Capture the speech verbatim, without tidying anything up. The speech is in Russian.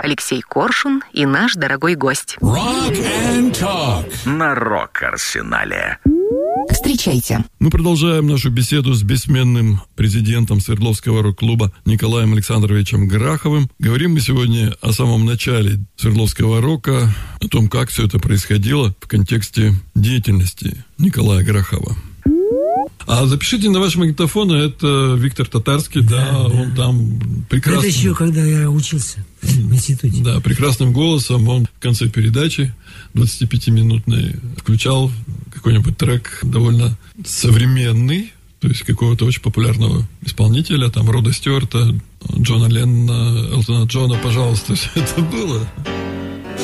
Алексей Коршун и наш дорогой гость. Rock and Talk На Рок-Арсенале. Встречайте. Мы продолжаем нашу беседу с бессменным президентом Свердловского рок-клуба Николаем Александровичем Граховым. Говорим мы сегодня о самом начале Свердловского рока, о том, как все это происходило в контексте деятельности Николая Грахова. А запишите на ваш магнитофон, это Виктор Татарский, да, да, да. Он там прекрасно... Это еще когда я учился в институте. Да, прекрасным голосом он в конце передачи двадцатипятиминутной включал какой-нибудь трек довольно современный, то есть какого-то очень популярного исполнителя, там, Рода Стюарта, Джона Леннона, Элтона Джона, пожалуйста, все это было.